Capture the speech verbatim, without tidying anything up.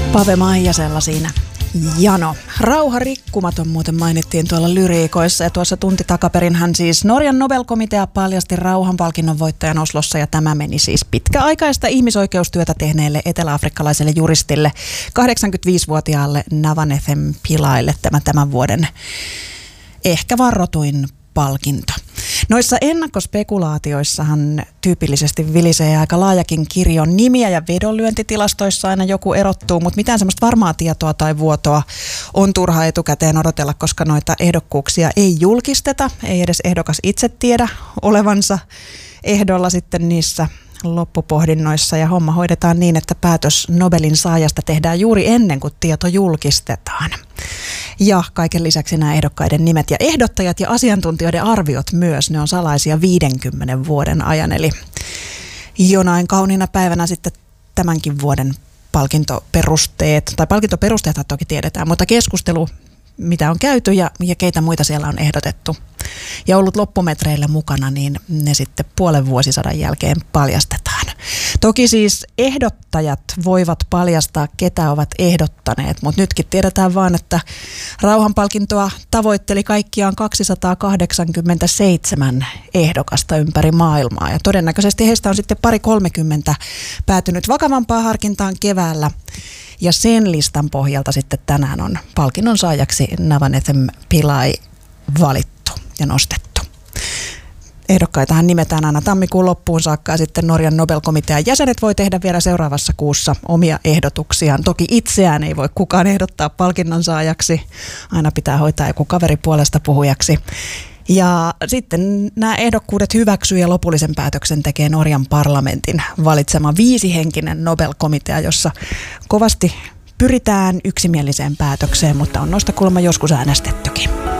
Pave Maijasella siinä. Jano. Rauha rikkumaton muuten mainittiin tuolla lyriikoissa ja tuossa tunti takaperin hän siis Norjan Nobel-komitea paljasti rauhanpalkinnon voittajan Oslossa ja tämä meni siis pitkäaikaista ihmisoikeustyötä tehneelle eteläafrikkalaiselle juristille kahdeksankymmentäviisivuotiaalle Navanethem Pilaille tämä tämän vuoden ehkä varrotuin palkinto. Noissa ennakkospekulaatioissahan tyypillisesti vilisee aika laajakin kirjo nimiä ja vedonlyöntitilastoissa aina joku erottuu, mutta mitään semmoista varmaa tietoa tai vuotoa on turha etukäteen odotella, koska noita ehdokkuuksia ei julkisteta, ei edes ehdokas itse tiedä olevansa ehdolla sitten niissä loppupohdinnoissa ja homma hoidetaan niin, että päätös Nobelin saajasta tehdään juuri ennen kuin tieto julkistetaan. Ja kaiken lisäksi nämä ehdokkaiden nimet ja ehdottajat ja asiantuntijoiden arviot myös, ne on salaisia viidenkymmenen vuoden ajan. Eli jonain kauniina päivänä sitten tämänkin vuoden palkintoperusteet, tai palkintoperusteethan toki tiedetään, mutta keskustelu, mitä on käyty ja, ja keitä muita siellä on ehdotettu ja ollut loppumetreillä mukana, niin ne sitten puolen vuosisadan jälkeen paljastetaan. Toki siis ehdottajat voivat paljastaa, ketä ovat ehdottaneet, mutta nytkin tiedetään vaan, että rauhanpalkintoa tavoitteli kaikkiaan kaksisataakahdeksankymmentäseitsemän ehdokasta ympäri maailmaa ja todennäköisesti heistä on sitten pari kolmekymmentä päätynyt vakavampaan harkintaan keväällä. Ja sen listan pohjalta sitten tänään on palkinnon saajaksi Navanethem Pillai valittu ja nostettu. Ehdokkaitahan nimetään aina tammikuun loppuun saakka ja sitten Norjan Nobel-komitean jäsenet voi tehdä vielä seuraavassa kuussa omia ehdotuksiaan. Toki itseään ei voi kukaan ehdottaa palkinnon saajaksi. Aina pitää hoitaa joku kaveri puolesta puhujaksi. Ja sitten nämä ehdokkuudet hyväksyy ja lopullisen päätöksen tekee Norjan parlamentin valitsema viisihenkinen Nobel-komitea, jossa kovasti pyritään yksimieliseen päätökseen, mutta on noista kuulemma joskus äänestettykin.